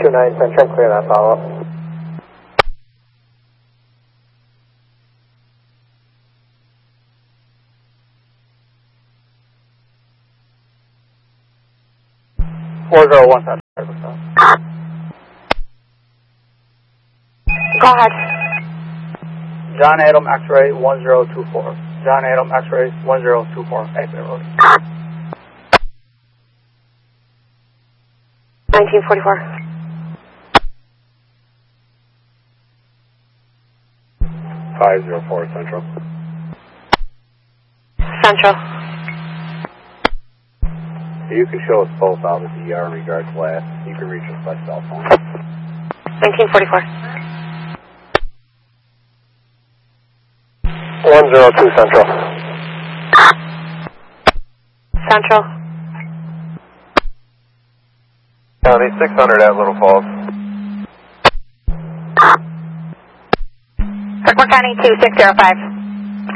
29 Central, clear that follow-up. Central. Go ahead. John Adam X-ray 1024. John Adam X-ray 1024. Exit road. 1944. 504 Central. Central. You can show us both out of the ER in regards to last. You can reach us by cell phone. 1944. 102 Central. Central. County 600 at Little Falls. Kirkwood County 2605.